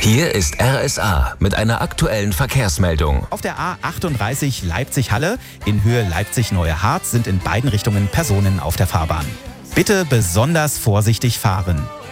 Hier ist RSA mit einer aktuellen Verkehrsmeldung. Auf der A38 Leipzig-Halle in Höhe Leipzig-Neue Harz sind in beiden Richtungen Personen auf der Fahrbahn. Bitte besonders vorsichtig fahren.